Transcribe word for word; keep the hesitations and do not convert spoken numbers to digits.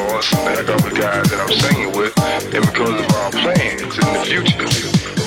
boss, and I got the guys that I'm singing with, and because of our plans in the future.